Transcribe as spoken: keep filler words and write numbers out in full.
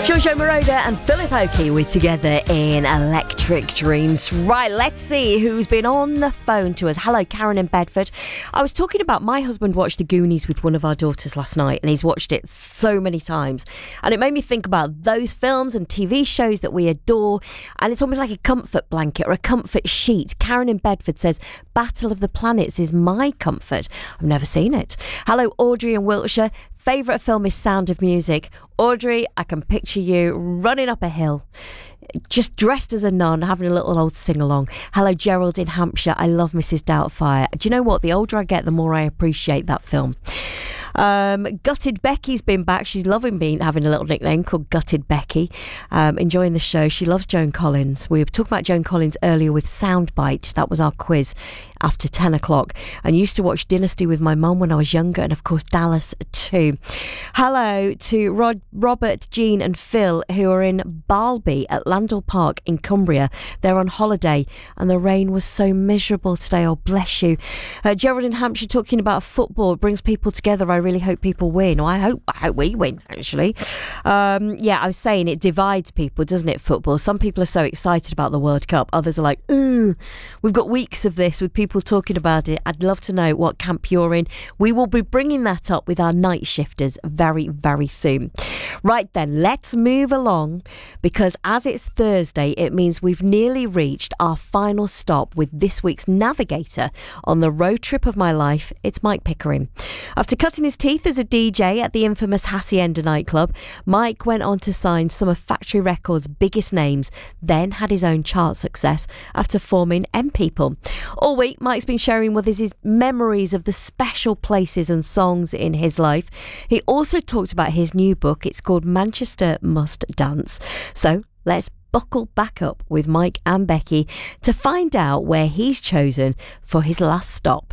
Giorgio Moroder and Philip Oakey were together in Electric Dreams. Right, let's see who's been on the phone to us. Hello, Karen in Bedford. I was talking about my husband watched The Goonies with one of our daughters last night, and he's watched it so many times. And it made me think about those films and T V shows that we adore, and it's almost like a comfort blanket or a comfort sheet. Karen in Bedford says, Battle of the Planets is my comfort. I've never seen it. Hello, Audrey in Wiltshire. Favourite film is Sound of Music. Audrey, I can picture you running up a hill, just dressed as a nun, having a little old sing-along. Hello, Gerald in Hampshire. I love Missus Doubtfire. Do you know what? The older I get, the more I appreciate that film. Um, Gutted Becky's been back. She's loving being having a little nickname called Gutted Becky. Um, enjoying the show. She loves Joan Collins. We were talking about Joan Collins earlier with Soundbite. That was our quiz after ten o'clock. And used to watch Dynasty with my mum when I was younger, and of course Dallas too. Hello to Rod, Robert, Jean and Phil, who are in Balby at Landell Park in Cumbria. They're on holiday and the rain was so miserable today. Oh, bless you. Uh, Gerald in Hampshire talking about football. It brings people together. I really hope people win. Or I hope, I hope we win, actually. Um, yeah, I was saying it divides people, doesn't it, football? Some people are so excited about the World Cup. Others are like, ooh, we've got weeks of this with people talking about it. I'd love to know what camp you're in. We will be bringing that up with our night shifters very, very soon. Right then, let's move along, because as it's Thursday, it means we've nearly reached our final stop with this week's navigator on the road trip of my life. It's Mike Pickering. After cutting his teeth as a D J at the infamous Hacienda nightclub, Mike went on to sign some of Factory Records' biggest names, then had his own chart success after forming M People. All week, Mike's been sharing with us his memories of the special places and songs in his life. He also talked about his new book. It's called Manchester Must Dance. So let's buckle back up with Mike and Becky to find out where he's chosen for his last stop.